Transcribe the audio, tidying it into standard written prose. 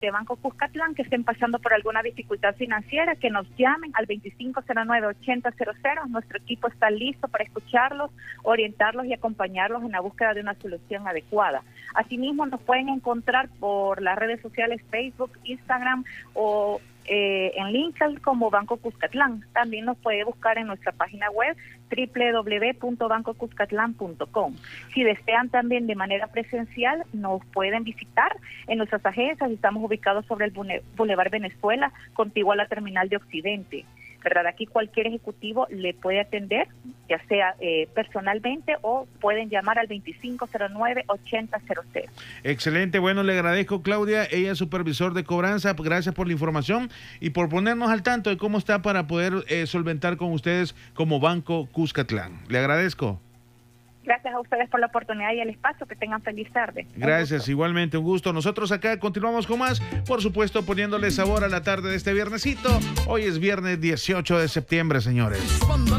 de Banco Cuscatlán que estén pasando por alguna dificultad financiera, que nos llamen al 2509-8000. Nuestro equipo está listo para escucharlos, orientarlos y acompañarlos en la búsqueda de una solución adecuada. Asimismo, nos pueden encontrar por las redes sociales Facebook, Instagram o en LinkedIn como Banco Cuscatlán. También nos puede buscar en nuestra página web www.bancocuscatlán.com. Si desean también de manera presencial, nos pueden visitar en nuestras agencias. Estamos ubicados sobre el Boulevard Venezuela, contiguo a la terminal de Occidente. ¿Verdad? Aquí cualquier ejecutivo le puede atender, ya sea personalmente o pueden llamar al 2509-8000. Excelente, bueno, le agradezco, Claudia, ella es supervisor de cobranza, gracias por la información y por ponernos al tanto de cómo está para poder solventar con ustedes como Banco Cuscatlán. Le agradezco. Gracias a ustedes por la oportunidad y el espacio. Que tengan feliz tarde. Gracias, igualmente, un gusto. Nosotros acá continuamos con más, por supuesto, poniéndole sabor a la tarde de este viernesito. Hoy es viernes 18 de septiembre, señores.